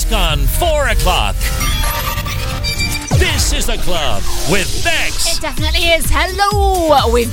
just gone 4 o'clock. This is The Club with Bex. It definitely is. Hello. We've